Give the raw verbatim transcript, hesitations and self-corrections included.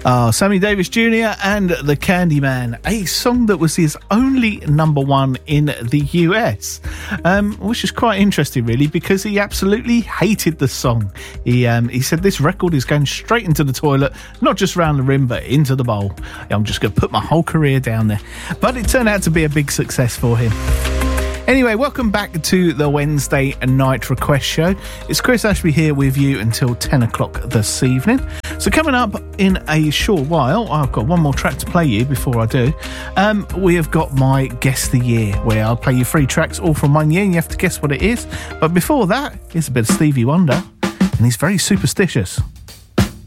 Uh, Sammy Davis Junior and The Candyman, a song that was his only number one in the U S, um, which is quite interesting, really, because he absolutely hated the song. He um, he said this record is going straight into the toilet, not just round the rim, but into the bowl. I'm just going to put my whole career down there. But it turned out to be a big success for him. Anyway, welcome back to the Wednesday night request show. It's Chris Ashby here with you until ten o'clock this evening. So coming up in a short while, I've got one more track to play you before I do. Um, we have got my Guess the Year, where I'll play you three tracks all from one year and you have to guess what it is. But before that, here's a bit of Stevie Wonder, and he's very superstitious.